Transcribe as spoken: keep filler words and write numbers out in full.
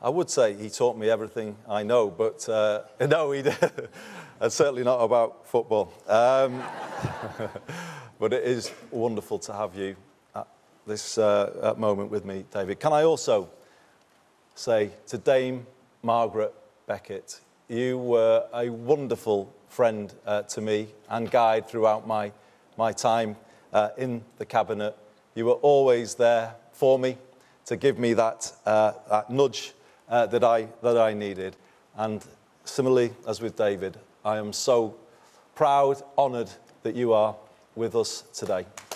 I would say he taught me everything I know, but uh, no, he did. And certainly not about football. Um, but it is wonderful to have you at this uh, at moment with me, David. Can I also say to Dame Margaret Beckett, you were a wonderful friend uh, to me and guide throughout my, my time uh, in the cabinet. You were always there for me to give me that, uh, that nudge uh, that, I, that I needed. And similarly, as with David, I am so proud, honoured that you are with us today.